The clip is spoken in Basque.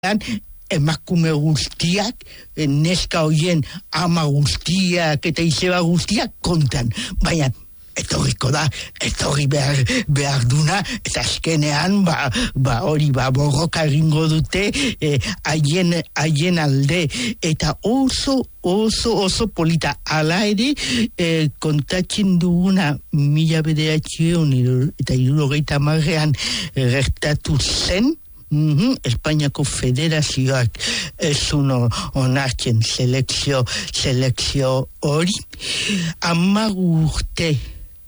emakume guztiak, neska hoien ama guztiak eta izeba guztiak kontan, baina etorri behar duna, eta azkenean hori borroka egingo dute haien alde, eta oso polita. Hala ere, kontatzen duguna 1970 gertatu zen, Espainiako Federazioak ez onartzen selekzio hori. 10 urte